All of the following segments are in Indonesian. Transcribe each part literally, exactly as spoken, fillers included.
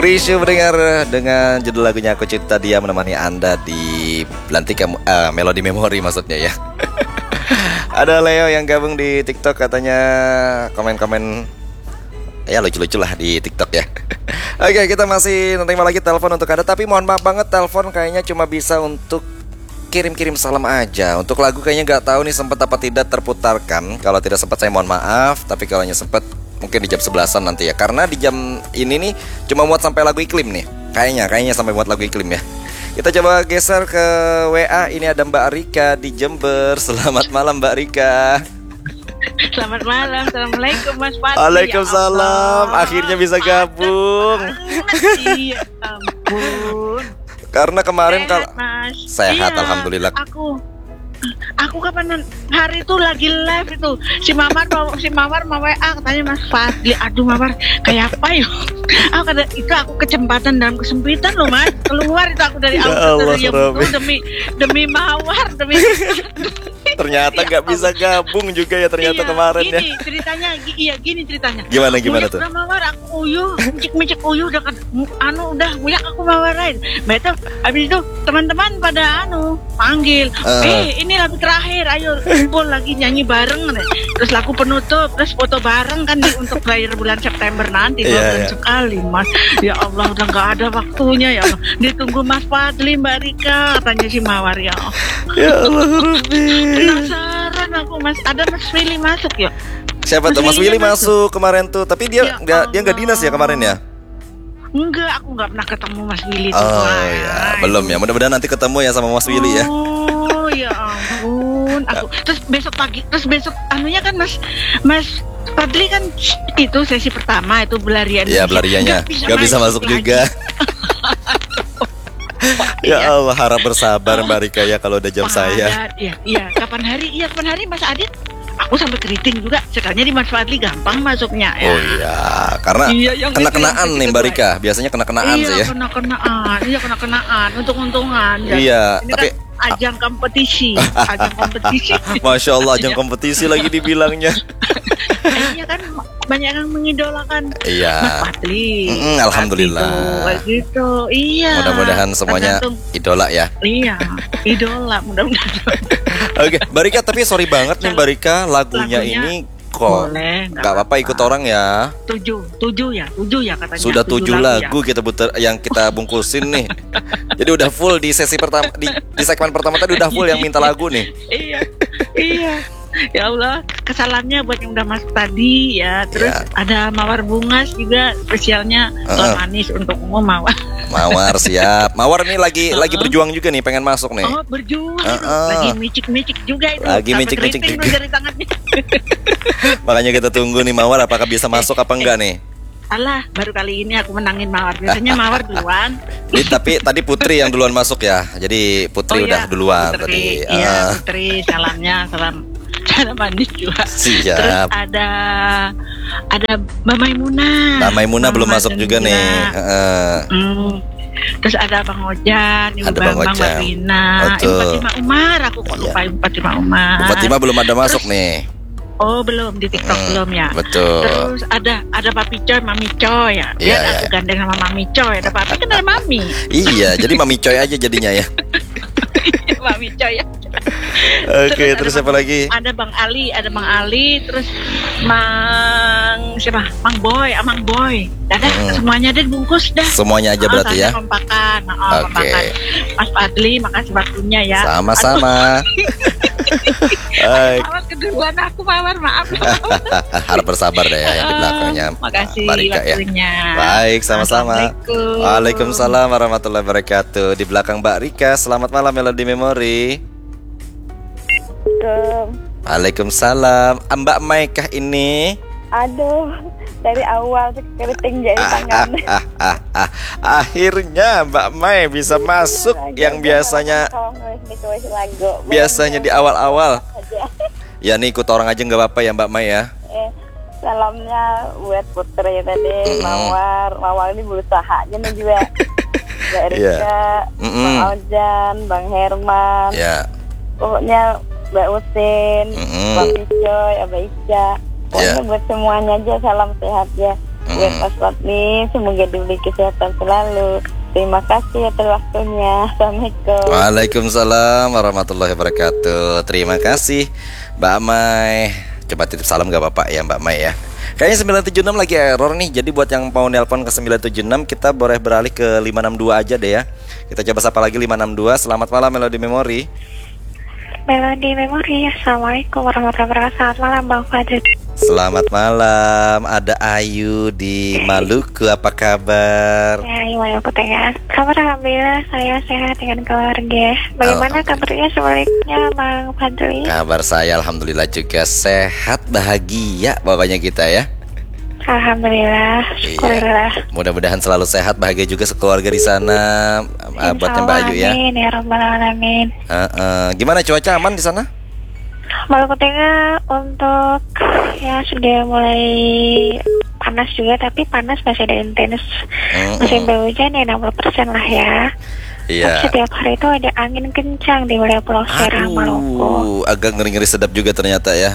Krisya mendengar dengan judul lagunya Aku Cinta Dia menemani Anda di Belantika uh, Melodi Memori maksudnya ya. Ada Leo yang gabung di TikTok, katanya komen-komen ya lucu-lucu lah di TikTok ya. Oke, kita masih menerima lagi telepon untuk Anda, tapi mohon maaf banget telepon kayaknya cuma bisa untuk kirim-kirim salam aja. Untuk lagu kayaknya nggak tahu nih sempat apa tidak terputarkan. Kalau tidak sempat saya mohon maaf, tapi kalau sempat mungkin di jam sebelasan nanti ya. Karena di jam ini nih cuma muat sampai lagu iklim nih. Kayaknya, kayaknya sampai muat lagu iklim ya. Kita coba geser ke W A. Ini ada Mbak Rika di Jember. Selamat malam Mbak Rika. Selamat malam. Assalamualaikum Mas Fadli. Waalaikumsalam. Ya, akhirnya bisa gabung. Iya ampun. Karena kemarin kalau sehat, iya, alhamdulillah. Aku Aku kapan hari itu lagi live itu si Mamar mau si Mamar mau W A katanya Mas Fadli. Aduh Mamar kayak apa ya? Aku kata itu aku kecepatan dalam kesempitan loh Mas. Keluar itu aku dari auditorium itu demi demi Mawar demi. Ternyata nggak ya, bisa gabung juga ya ternyata iya, kemarin gini, ya. Gini ceritanya, iya gini ceritanya. Gimana gimana tuh? Udah Mawar aku uyuh, micik-micik uyuh udah kan, anu udah muyak aku Mawarain. Betul. Habis itu teman-teman pada anu panggil, uh. eh ini lagu terakhir, ayo kumpul lagi nyanyi bareng. Terus lagu penutup, terus foto bareng kan di, untuk terakhir bulan September nanti dua yeah, bulan yeah. sekali Mas. Ya Allah udah nggak ada waktunya ya Allah. Ditunggu Mas Fadli, Mbak Rika katanya si Mawar ya. Ya Allah Rabbi. Penasaran aku Mas, ada Mas Willy masuk ya? Siapa tuh? Mas Willy masuk kemarin tuh, tapi dia nggak ya dia nggak dinas ya kemarin ya? Enggak, aku nggak pernah ketemu Mas Willy tuh. Oh ya, ya, belum ya. Mudah-mudahan nanti ketemu ya sama Mas Willy ya. Oh ya ampun, aku terus besok pagi, terus besok anunya kan Mas Mas Fadli kan itu sesi pertama itu belarian. Iya belariannya, nggak bisa, bisa masuk lagi. Juga. Ya Allah, harap bersabar Mbak Rika ya kalau udah jam Padat, saya. Iya, iya. Kapan hari? Iya, kapan hari Mas Adit? Aku sampai keriting juga. Sekalinya di Mas Fadli gampang masuknya ya. Oh iya, karena iya, kena-kenaan nih Mbak Rika. Biasanya kena-kenaan iya, sih ya. Kena-kenaan, iya kena-kenaan, untung-untungan. Ya. Iya, ini tapi kan ajang kompetisi, ajang kompetisi. Masya Allah, ajang kompetisi lagi dibilangnya. Kayaknya kan banyak yang mengidolakan iya. Mas Fadli. Mm, alhamdulillah. Gitu, gitu. Iya. Mudah-mudahan semuanya tergantung. Idola ya. Iya, idola mudah-mudahan. Oke, Mbak Rika, tapi sorry banget nih Mbak Rika, lagunya, lagunya ini kok nggak apa-apa ikut orang ya. Tujuh, tujuh ya, tujuh ya katanya. Sudah tujuh, tujuh lagu, lagu ya. kita putar yang kita bungkusin nih. Jadi udah full di sesi pertama, di, di segmen pertama tadi udah full yang minta lagu nih. Iya, iya. Ya Allah, kesalahannya buat yang udah masuk tadi ya. Terus ya. Ada Mawar Bungas juga spesialnya uh-uh. manis untuk umum Mawar. Mawar siap. Mawar nih lagi uh-uh. lagi berjuang juga nih pengen masuk nih. Oh berjuang, uh-uh. lagi micik-micik juga itu. Lagi micik-micik juga. Dari tangannya. Makanya kita tunggu nih Mawar apakah bisa masuk apa enggak nih. Alah, baru kali ini aku menangin Mawar. Biasanya Mawar duluan. Ini, tapi tadi Putri yang duluan masuk ya. Jadi Putri oh, udah iya. duluan Putri, tadi. Iya, uh. Putri salamnya salam salam manis juga. Siap. Terus ada ada Mbak Maimunah. Mbak Maimunah belum masuk juga, juga nih. Uh. Hmm. Terus ada Bang Ojan, Ibu ada Bang Ojan. Bang Marina, Ibu Fatimah Umar. Aku kok lupa Ibu Fatimah Umar. Ibu Fatimah belum ada masuk Terus, nih. Oh belum di TikTok hmm, belum ya. Betul. Terus ada ada Papi Coy, Mami Coy ya. Biar yeah, aku yeah. gandeng sama Mami Coy. Ada Papi kan ada Mami. Iya, jadi Mami Coy aja jadinya ya. Mami Coy ya. Oke, okay, terus, terus siapa lagi? Ada Bang Ali, ada Bang Ali, terus Mang siapa? Mang Boy, Amang Boy. Dadah, hmm. semuanya deh bungkus dah. Semuanya aja oh, berarti ya. Kompakan. Oh, Oke. Okay. Mas Fadli, makasih waktunya ya. Sama-sama. Mawar keduluan aku Mawar, maaf. Harap bersabar deh ya yang di belakangnya. Makasih Marika, waktunya. Ya. Baik, sama-sama. Waalaikumsalam warahmatullahi wabarakatuh. Di belakang Mbak Rika, selamat malam Melodi Memori. Waalaikumsalam. Mbak Maikah ini? Aduh, dari awal keriting jadi tangan. Ah, ah, ah, ah. Akhirnya Mbak Mai bisa masuk yang biasanya biasanya di awal-awal. Ya nih ikut orang aja nggak apa-apa ya Mbak Mai ya. Eh, salamnya buat Putri tadi, mm-hmm. Mawar, Mawar ini berusaha aja nih juga. Mbak Rika, yeah. mm-hmm. Bang Ojan, Bang Herman. Yeah. Pokoknya Mbak Usin, mm-hmm. Bang Picoy, Abah Isya. Pokoknya yeah. buat semuanya aja salam sehat ya. buat Mas Fadli, semoga diberi kesehatan selalu. Terima kasih atas waktunya. Assalamualaikum. Waalaikumsalam warahmatullahi wabarakatuh. Terima kasih Mbak Mai. Coba titip salam gak Bapak ya Mbak Mai ya. Kayaknya sembilan tujuh enam lagi error nih. Jadi buat yang mau nelpon ke sembilan tujuh enam, kita boleh beralih ke lima enam dua aja deh ya. Kita coba sapa lagi lima enam dua. Selamat malam Melody Memory. Melody Memory. Assalamualaikum warahmatullahi wabarakatuh. Selamat malam Bang Fadli. Selamat malam. Ada Ayu di Maluku. Apa kabar? Ya, Ayu Maluku Tengah. Kabar alhamdulillah saya sehat dengan keluarga. Bagaimana kabarnya sebaliknya Bang Fadli? Kabar saya alhamdulillah juga sehat, bahagia bapaknya kita ya. Alhamdulillah, syukurlah. Iya. Mudah-mudahan selalu sehat, bahagia juga sekeluarga di sana. Buatnya Mbak Ayu ya. Amin ya rabbal alamin. Uh, uh. Gimana cuaca aman di sana? Maluku Tengah untuk ya sudah mulai panas juga, tapi panas masih ada intens. Mm-hmm. Musim hujan ya enam puluh persen lah ya. Iya. Tapi setiap hari itu ada angin kencang di wilayah Pulau Serang, Maluku. Agak ngeri-ngeri sedap juga ternyata ya.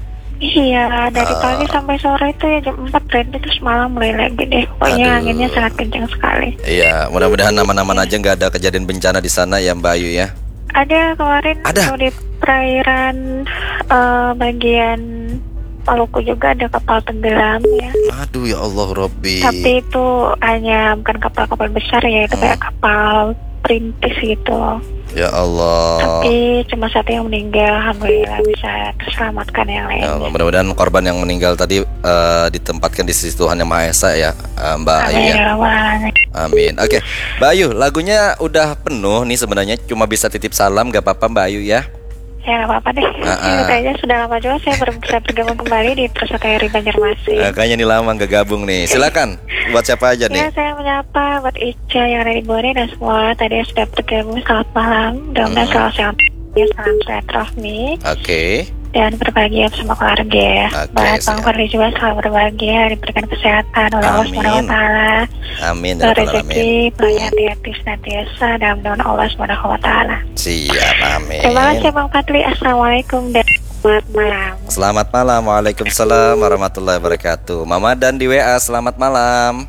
Iya, dari uh. pagi sampai sore itu ya jam empat berhenti, terus malam mulai lagi deh. Pokoknya Aduh. anginnya sangat kencang sekali. Iya, mudah-mudahan aman-aman aja nggak ada kejadian bencana di sana ya Mbak Ayu ya. Ada kemarin Ada. di perairan uh, bagian Maluku juga ada kapal tenggelam ya. Aduh ya Allah Robbi. Tapi itu hanya bukan kapal-kapal besar ya, itu Hmm. kayak kapal perintis gitu. Ya Allah. Tapi cuma satu yang meninggal, alhamdulillah bisa terselamatkan yang Ya Allah, lainnya. mudah-mudahan korban yang meninggal tadi uh, ditempatkan di sisi Tuhan Yang Maha Esa ya, uh, Mbak Ayu Amin ya. ya rabbal alamin. Amin. Oke, Mbak Ayu, lagunya udah penuh nih sebenarnya, cuma bisa titip salam, gak apa-apa Mbak Ayu ya. Ya nggak apa-apa deh. Ah, ah. Ini kayaknya sudah lama juga saya baru bisa bergabung kembali di Terus K R I Banjarmasin. Uh, kayaknya nih lama gak gabung nih. Silakan, buat siapa aja Ya, nih? saya menyapa buat Ica yang ada di Bone dan semua tadi yang sudah bergabung. Selamat malam. Mudah-mudahan Hmm. selalu sehat. Ya, salam sehat rohmi Oke. dan berbahagia bersama keluarga. Oke, Buat siap. Bang Fadli juga selalu berbahagia, diberikan kesehatan oleh Allah Amin. Subhanahu wa taala. Amin ya Rabbal Alamin. Rezeki, hati-hati senantiasa dalam naungan Allah Subhanahu wa taala. Siap, amin. Terima kasih Bang Fadli. Assalamualaikum dan selamat malam. Selamat malam. Waalaikumsalam warahmatullahi wabarakatuh. Mama dan di W A, selamat malam.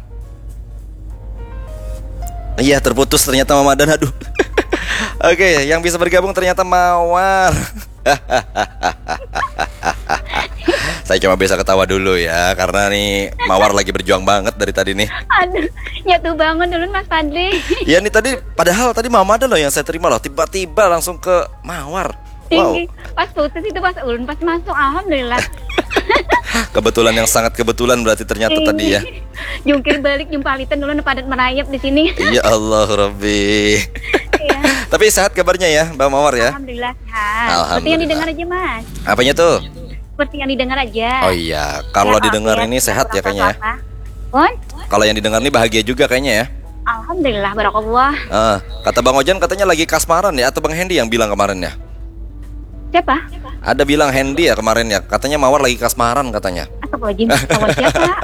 Iya, terputus ternyata Mama dan, aduh. Oke, yang bisa bergabung ternyata Mawar. Saya cuma bisa ketawa dulu ya, karena nih Mawar lagi berjuang banget dari tadi nih. Aduh, nyatu bangun dulu Mas Fadli. Ya nih tadi, padahal tadi Mama ada loh yang saya terima loh, tiba-tiba langsung ke Mawar. Wow, Tinggi. Pas putus itu pas ulun pas masuk, alhamdulillah. kebetulan yang sangat kebetulan berarti ternyata tadi ya. Jungkir balik jumpalitan dulu padat merayap di sini. Ya Allah Rabbi. Iya. Tapi sehat kabarnya ya Mbak Mawar ya. Alhamdulillah sehat. Alhamdulillah. Seperti yang didengar aja Mas. Apanya tuh? Seperti yang didengar aja. Oh iya, kalau Ya, didengar ya, ini sehat ya kayaknya ya. Pon? Kalau yang didengar ini bahagia juga kayaknya ya. Alhamdulillah barakallah. Ah, kata Bang Ojan katanya lagi kasmaran ya, atau Bang Hendy yang bilang kemarin ya? Siapa? Ada bilang Hendy ya kemarin ya, katanya Mawar lagi kasmaran katanya. Astagfirullahaladzim. Sama siapa?